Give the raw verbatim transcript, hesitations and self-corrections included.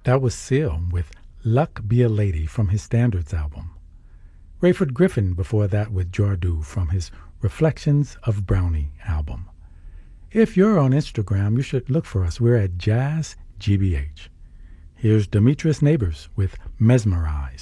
That was Seal with Luck Be a Lady from his Standards album. Rayford Griffin before that with Jardu from his Reflections of Brownie album. If you're on Instagram, you should look for us. We're at Jazz G B H. Here's Demetrius Neighbors with Mesmerize.